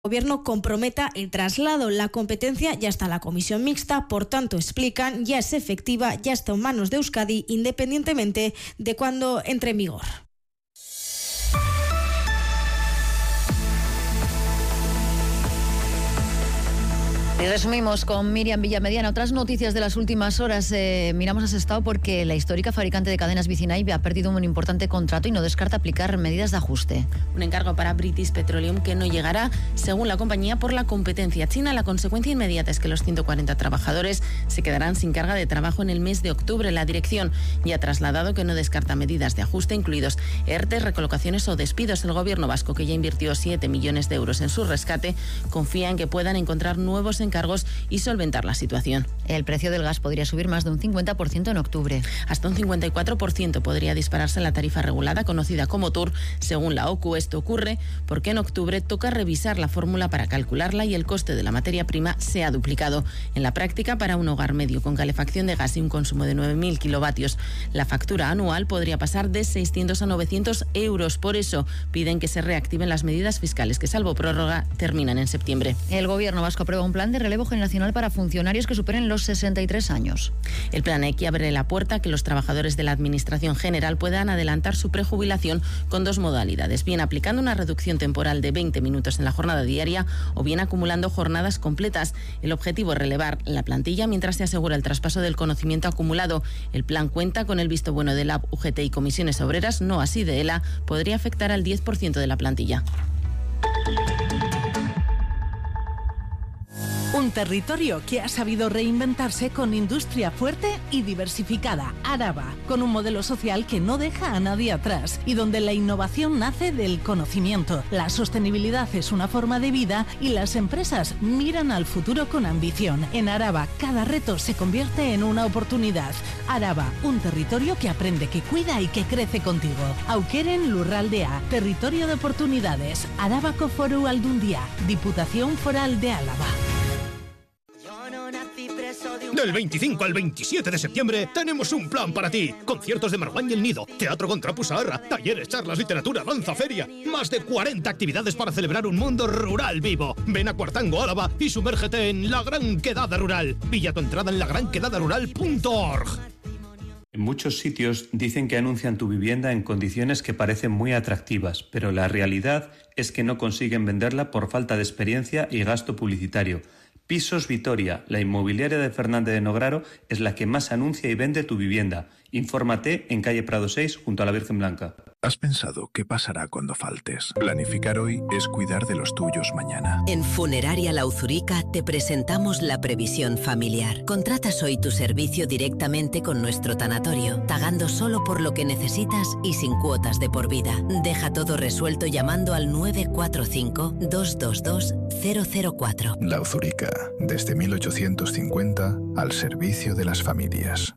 Gobierno comprometa el traslado. La competencia ya está en la comisión mixta, por tanto, explican, ya es efectiva, ya está en manos de Euskadi, independientemente de cuándo entre en vigor. Y resumimos con Miriam Villamediana. Otras noticias de las últimas horas. Miramos a Sestao porque la histórica fabricante de cadenas Vicinay ha perdido un importante contrato y no descarta aplicar medidas de ajuste. Un encargo para British Petroleum que no llegará, según la compañía, por la competencia china. La consecuencia inmediata es que los 140 trabajadores se quedarán sin carga de trabajo en el mes de octubre. La dirección ya ha trasladado que no descarta medidas de ajuste, incluidos ERTE, recolocaciones o despidos. El gobierno vasco, que ya invirtió 7 millones de euros en su rescate, confía en que puedan encontrar nuevos encargos y solventar la situación. El precio del gas podría subir más de un 50% en octubre. Hasta un 54% podría dispararse la tarifa regulada, conocida como TUR, según la OCU. Esto ocurre porque en octubre toca revisar la fórmula para calcularla y el coste de la materia prima se ha duplicado. En la práctica, para un hogar medio con calefacción de gas y un consumo de 9.000 kilovatios, la factura anual podría pasar de 600 a 900 euros. Por eso piden que se reactiven las medidas fiscales que, salvo prórroga, terminan en septiembre. El gobierno vasco aprueba un plan de relevo generacional para funcionarios que superen los 63 años. El plan EQI abre la puerta a que los trabajadores de la Administración General puedan adelantar su prejubilación con dos modalidades: bien aplicando una reducción temporal de 20 minutos en la jornada diaria o bien acumulando jornadas completas. El objetivo es relevar la plantilla mientras se asegura el traspaso del conocimiento acumulado. El plan cuenta con el visto bueno de LAB, UGT y comisiones obreras, no así de ELA. Podría afectar al 10% de la plantilla. Un territorio que ha sabido reinventarse con industria fuerte y diversificada, Araba, con un modelo social que no deja a nadie atrás y donde la innovación nace del conocimiento. La sostenibilidad es una forma de vida y las empresas miran al futuro con ambición. En Araba, cada reto se convierte en una oportunidad. Araba, un territorio que aprende, que cuida y que crece contigo. Aukeren Lurraldea, territorio de oportunidades. Arabako Foru Aldundia, Diputación Foral de Álava. Del 25 al 27 de septiembre tenemos un plan para ti. Conciertos de Marwan y El Nido, teatro con Trapu Saharra, talleres, charlas, literatura, danza, feria. Más de 40 actividades para celebrar un mundo rural vivo. Ven a Cuartango, Álava y sumérgete en La Gran Quedada Rural. Pilla tu entrada en lagranquedadarural.org. En muchos sitios dicen que anuncian tu vivienda en condiciones que parecen muy atractivas, pero la realidad es que no consiguen venderla por falta de experiencia y gasto publicitario. Pisos Vitoria, la inmobiliaria de Fernández de Nograro, es la que más anuncia y vende tu vivienda. Infórmate en calle Prado 6, junto a la Virgen Blanca. ¿Has pensado qué pasará cuando faltes? Planificar hoy es cuidar de los tuyos mañana. En Funeraria La Uzurica te presentamos la previsión familiar. Contratas hoy tu servicio directamente con nuestro tanatorio, pagando solo por lo que necesitas y sin cuotas de por vida. Deja todo resuelto llamando al 945-222-004. La Uzurica, desde 1850, al servicio de las familias.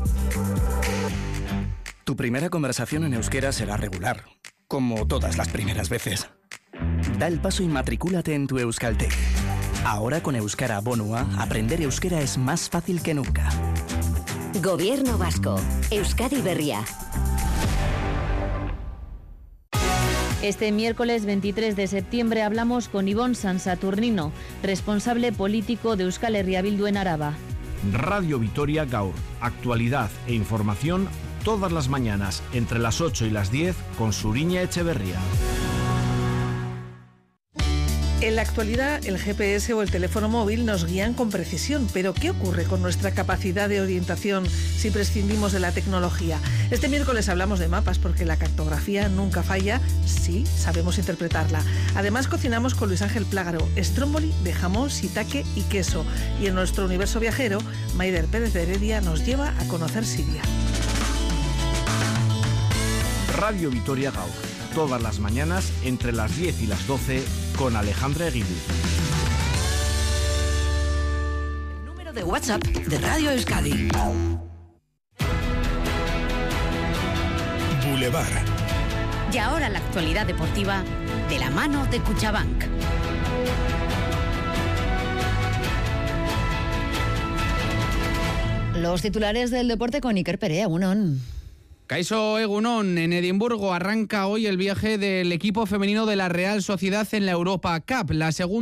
Tu primera conversación en euskera será regular, como todas las primeras veces. Da el paso y matricúlate en tu Euskaltek. Ahora con Euskara Bonua, aprender euskera es más fácil que nunca. Gobierno vasco. Euskadi Berria. Este miércoles 23 de septiembre hablamos con Ibon Sansaturnino, responsable político de Euskal Herria Bildu en Araba. Radio Vitoria Gaur. Actualidad e información todas las mañanas entre las 8 y las 10 con Suriña Echeverría. En la actualidad, el GPS o el teléfono móvil nos guían con precisión, pero ¿qué ocurre con nuestra capacidad de orientación si prescindimos de la tecnología? Este miércoles hablamos de mapas porque la cartografía nunca falla si sabemos interpretarla. Además, cocinamos con Luis Ángel Plágaro, stromboli de jamón, shiitake y queso. Y en nuestro universo viajero, Maider Pérez de Heredia nos lleva a conocer Siria. Radio Vitoria Gaur, todas las mañanas entre las 10 y las 12 con Alejandra Eguidu. El número de WhatsApp de Radio Euskadi. Boulevard. Y ahora la actualidad deportiva de la mano de Cuchabank. Los titulares del deporte con Iker Perea, Unón. Kaixo Egunon, en Edimburgo arranca hoy el viaje del equipo femenino de la Real Sociedad en la Europa Cup, la segunda